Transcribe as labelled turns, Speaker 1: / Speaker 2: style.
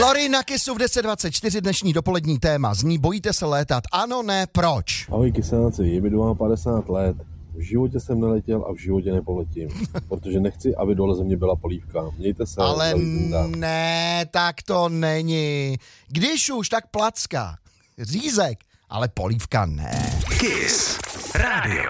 Speaker 1: Lori na Kissu v 10:24 dnešní dopolední téma zní: bojíte se létat? Ano, ne, proč?
Speaker 2: Ahoj kysáci, je mi 52 let. V životě jsem neletěl a v životě nepoletím, protože nechci, aby dole země byla polívka. Mějte se.
Speaker 1: Ale ne, tak to není. Když už, tak placka. Řízek, ale polívka ne.
Speaker 3: Kiss Radio.